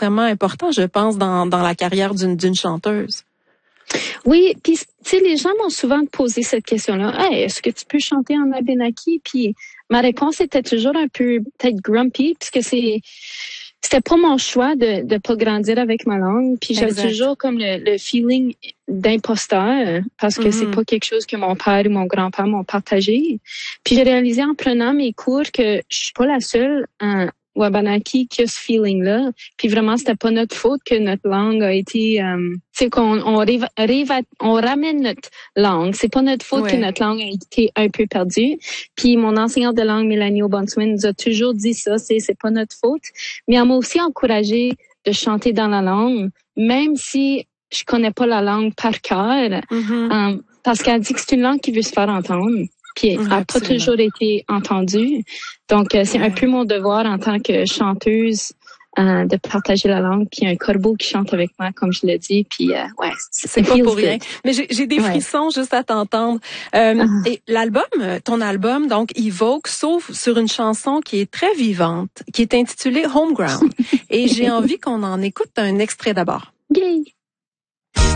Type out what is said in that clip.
extrêmement important, je pense, dans la carrière d'une chanteuse. Oui, puis tu sais, les gens m'ont souvent posé cette question-là. Hey, est-ce que tu peux chanter en Abenaki? Puis ma réponse était toujours un peu peut-être grumpy, puisque c'était pas mon choix de pas grandir avec ma langue. Puis j'avais toujours comme le feeling d'imposteur, parce que c'est pas quelque chose que mon père ou mon grand-père m'ont partagé. Puis j'ai réalisé en prenant mes cours que je suis pas la seule au Abenaki qui a ce feeling-là. Puis vraiment, c'était pas notre faute que notre langue a été... c'est qu'on on ramène notre langue. C'est pas notre faute que notre langue a été un peu perdue. Puis mon enseignante de langue, Mélanie Obonswin, nous a toujours dit ça, c'est pas notre faute. Mais elle m'a aussi encouragée de chanter dans la langue, même si je connais pas la langue par cœur, parce qu'elle dit que c'est une langue qui veut se faire entendre. Puis elle n'a pas toujours été entendue. Donc, c'est un peu mon devoir en tant que chanteuse de partager la langue. Puis un corbeau qui chante avec moi, comme je l'ai dit. Puis c'est pas pour rien. Mais j'ai des frissons juste à t'entendre. Et ton album, donc Evoke, s'ouvre sur une chanson qui est très vivante, qui est intitulée Homeground. Et j'ai envie qu'on en écoute un extrait d'abord. Yay!